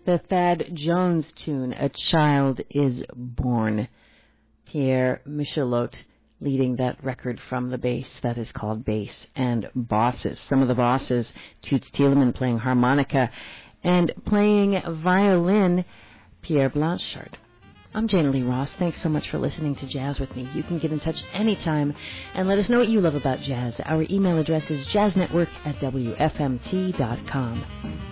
the Thad Jones tune, A Child is Born. Pierre Michelot leading that record from the bass that is called Bass and Bosses. Some of the bosses, Toots Thielemann playing harmonica and playing violin, Pierre Blanchard. I'm Jana Lee Ross. Thanks so much for listening to Jazz with me. You can get in touch anytime and let us know what you love about jazz. Our email address is jazznetwork@wfmt.com.